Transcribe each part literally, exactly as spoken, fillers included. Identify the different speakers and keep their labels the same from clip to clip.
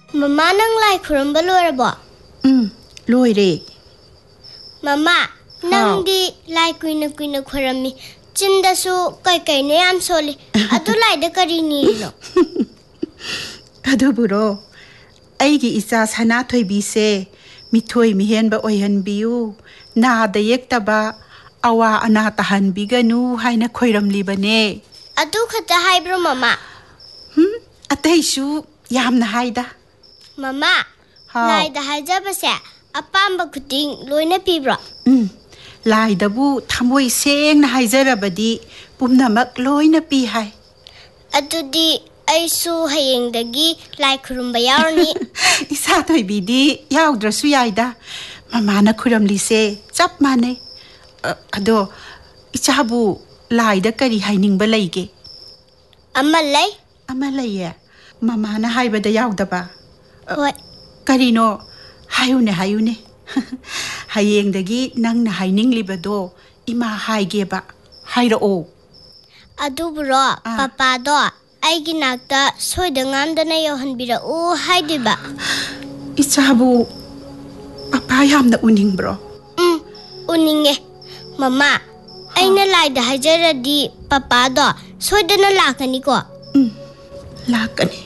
Speaker 1: Mama nang lai khurumba loirabo?
Speaker 2: Um, loire.
Speaker 1: Mama, nang di lai kuina kuina khurami. Chinda su kai kai ne am soli. Adu lai da kari ni lo.
Speaker 2: Adu buro. Aigi isa sana thoibi se mithoi mihen ba oihan biu. Na da yek taba awa ana tahan biganu haina khoiram libane.
Speaker 1: Adu khata hai bro mama.
Speaker 2: Hmm, atay su yam na haida.
Speaker 1: Mama, lai da hai jaba se apamba kuting loina pi bro.
Speaker 2: Um, lai da bu thamoi seng na hai jarabadi pumnamak loina pi hai.
Speaker 1: Adu di ai su hayeng dagi lai khurumba yaurni.
Speaker 2: Isa thoibi di yaudra su yaida. Mama na khuram li se chap mane. Ado ichabu lai da kari haining ba laige.
Speaker 1: Amma lai?
Speaker 2: Amma lai ya. Mama na haiba da yaudda ba.
Speaker 1: Hoi.
Speaker 2: Kari no hayune hayune. Hayeng dagi nang na haining libado ima haige ba. Haira o.
Speaker 1: Adu bro, papa do. Aigi nakta soida ngamdana yohanbira u haidiba.
Speaker 2: Ichabu papa yamna uning bro.
Speaker 1: Um, uninge. Mama, aina lai da hajara di papa do soida na lakani ko.
Speaker 2: Um, lakani.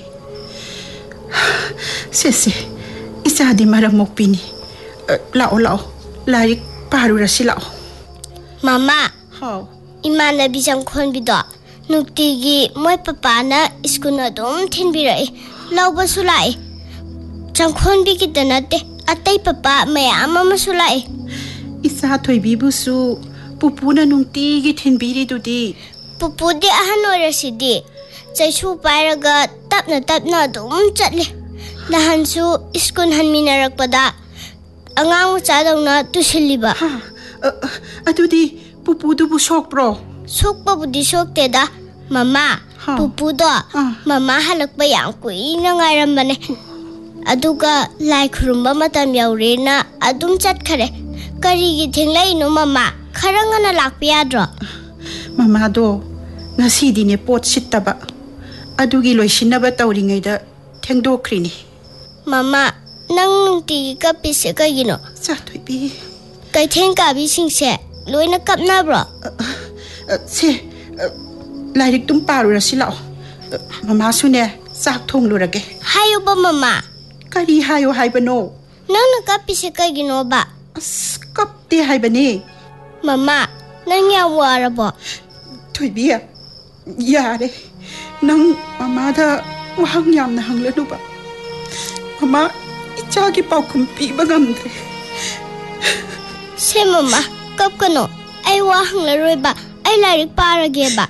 Speaker 2: Sese, isa di maramok pini. Lao lao, larik paru rasi lao.
Speaker 1: Mama,
Speaker 2: how?
Speaker 1: Imana bisang kon bido. Nuktigi moy papa na iskuna dom thinbirai. Lauba sulai. Changkhon bi kitanate atay papa mayama masulai.
Speaker 2: Isa thoibi busu pupuna nungtigi thinbiri dudi.
Speaker 1: Pupu di ahan orasidi. Chaisu pairaga tapna tapna dum chatle. Nahansu iskun hanminarakpada. Angang chadawna tusiliba.
Speaker 2: Ha, adudi pupu dubu sok bro.
Speaker 1: Sok pa budi sok teda. Mama, pupu do. Mama halakpa yang kuina ngairambane. Aduga lai khurumba matam yaurena adum chatkare. Karigi thinglai no mama. Kharanga na lakpa yadro.
Speaker 2: Mama do ngasidi ne pot sittaba. Adugi loisinaba tawringaida thengdokrini.
Speaker 1: Mama, nang nungti ka pise ka gino.
Speaker 2: Sa thoibi.
Speaker 1: Kai theng ka bi singse loina kapna bro.
Speaker 2: Se lairik tum paru rasi lao. Mama sune sak thong lurage.
Speaker 1: Hayo ba mama?
Speaker 2: Kari hayo haibano.
Speaker 1: Nang nakapise ka gino ba?
Speaker 2: As kapte haibane.
Speaker 1: Mama, nang yawara ba?
Speaker 2: Thoibi ya. Yare. Nang mama da wahang yam na hanglanu ba. Mama ichagi paukum pi bagamdre.
Speaker 1: Se mama, kap kano. Ay wahang laroy ba? Ay larik parage ba?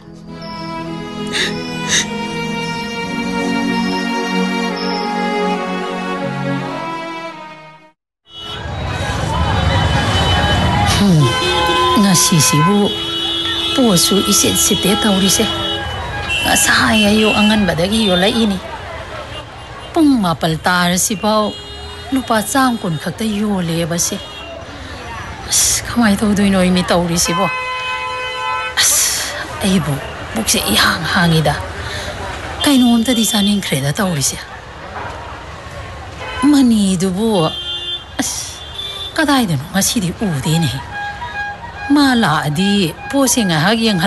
Speaker 3: Hmm, ngasisibu puso isit site taurise. Ngasaya yo angan badagi yo la ini. Pung mapaltar si pao lupa chang kun khakta yo le ba se. As kamay tawdoy no imi taurisi bo. As aibu bukse ihang hangida. Kay noon ta di saning kreda taurisi. Mani dubo. As kaday din ngasidi ude ne. Mala di po singa hagyang